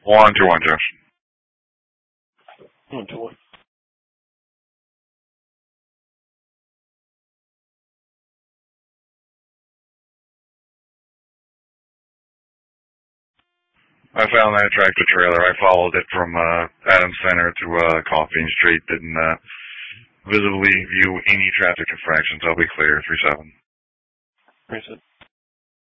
121, Jeff. 121. I found that tractor trailer. I followed it from Adams Center to Coffee Street. Didn't visibly view any traffic infractions. I'll be clear, 37. 37.